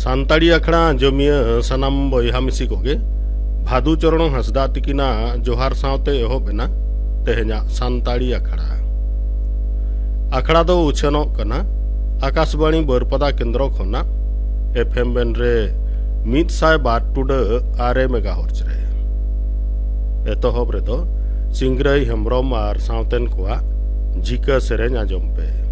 सानताड़ी अखड़ा जमिया सनाम बयहा मिसी कोगे भादु चरण हंसदा तिकिना जोहार सावते एहोबेना तेहेना सानताड़ी अखड़ा अखड़ा दो उछनो कना आकाशवाणी बरपदा केंद्र खोना एफएम बेन रे 102.2 मेगाहर्ट्ज रे एतोहब रे दो सिंगराई हेम्ब्रम आर सावतेन कोआ झिका सेरेन आजम पे।